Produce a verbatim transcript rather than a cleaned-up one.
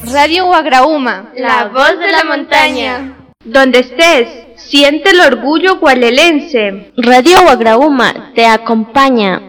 Radio Guagraúma, la voz de la montaña. Donde estés, siente el orgullo gualelense. Radio Guagraúma te acompaña.